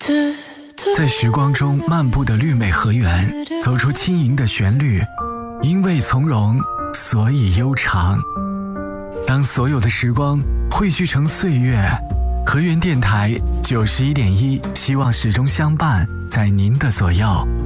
在时光中漫步的绿美河源，走出轻盈的旋律，因为从容，所以悠长。当所有的时光汇聚成岁月，河源电台91.1，希望始终相伴在您的左右。